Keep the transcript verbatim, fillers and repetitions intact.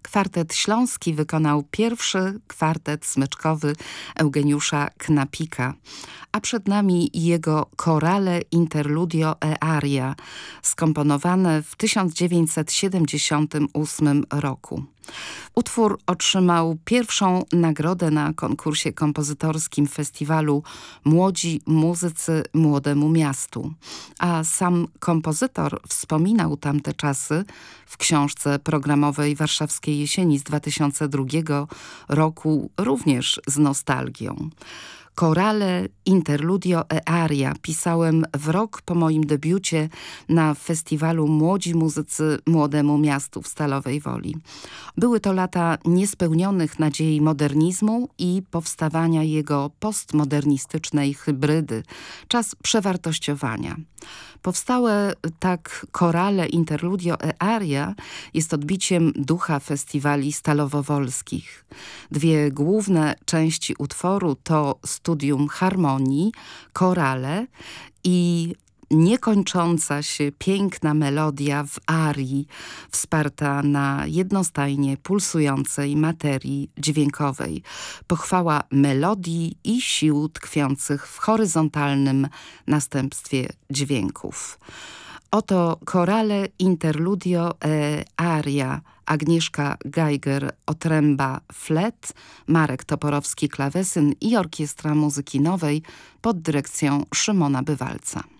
Kwartet Śląski wykonał pierwszy kwartet smyczkowy Eugeniusza Knapika, a przed nami jego Chorale Interludio e Aria, skomponowane w tysiąc dziewięćset siedemdziesiątym ósmym roku. Utwór otrzymał pierwszą nagrodę na konkursie kompozytorskim festiwalu Młodzi Muzycy Młodemu Miastu, a sam kompozytor wspominał tamte czasy w książce programowej Warszawskiej Jesieni z dwa tysiące drugiego roku również z nostalgią. Chorale Interludio e Aria pisałem w rok po moim debiucie na festiwalu Młodzi Muzycy Młodemu Miastu w Stalowej Woli. Były to lata niespełnionych nadziei modernizmu i powstawania jego postmodernistycznej hybrydy, czas przewartościowania. Powstałe tak Chorale Interludio e Aria jest odbiciem ducha festiwali stalowowolskich. Dwie główne części utworu to studium harmonii, chorale i niekończąca się piękna melodia w arii, wsparta na jednostajnie pulsującej materii dźwiękowej. Pochwała melodii i sił tkwiących w horyzontalnym następstwie dźwięków. Oto Chorale Interludio e Aria, Agnieszka Geiger-Otręba flet, Marek Toporowski klawesyn i Orkiestra Muzyki Nowej pod dyrekcją Szymona Bywalca.